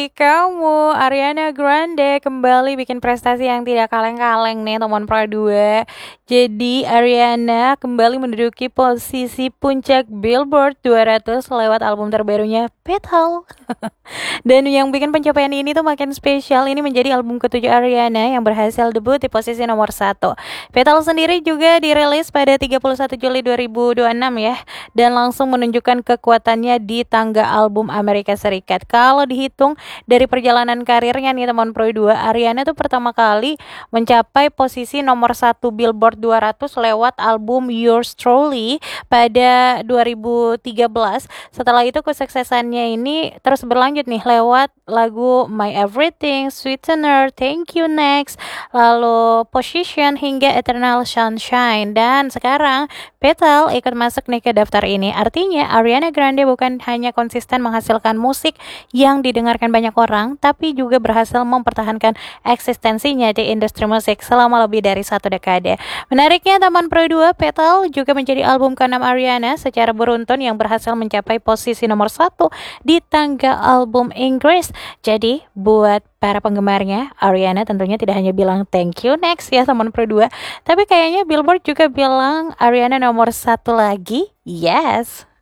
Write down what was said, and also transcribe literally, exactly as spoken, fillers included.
bagi kamu, Ariana Grande kembali bikin prestasi yang tidak kaleng-kaleng nih teman Pro dua. Jadi Ariana kembali menduduki posisi puncak Billboard dua ratus lewat album terbarunya Petal. Dan yang bikin pencapaian ini tuh makin spesial, ini menjadi album ketujuh Ariana yang berhasil debut di posisi nomor satu. Petal sendiri juga dirilis pada tiga puluh satu Juli dua ribu dua puluh enam ya, dan langsung menunjukkan kekuatannya di tangga album Amerika Serikat. Kalau dihitung dari perjalanan karirnya nih teman Pro dua, Ariana tuh pertama kali mencapai posisi nomor satu Billboard dua ratus lewat album Yours Truly pada dua ribu tiga belas. Setelah itu kesuksesannya ini terus berlanjut nih lewat lagu My Everything, Sweetener, Thank You Next, lalu Position hingga Eternal Sunshine. Dan sekarang Petal ikut masuk nih ke daftar ini. Artinya Ariana Grande bukan hanya konsisten menghasilkan musik yang didengarkan banyak orang, tapi juga berhasil mempertahankan eksistensinya di industri musik selama lebih dari satu dekade. Menariknya teman Pro dua, Petal juga menjadi album keenam Ariana secara beruntun yang berhasil mencapai posisi nomor satu di tangga album Inggris. Jadi buat para penggemarnya, Ariana tentunya tidak hanya bilang thank you next ya teman Pro dua, tapi kayaknya Billboard juga bilang Ariana nomor satu lagi. Yes.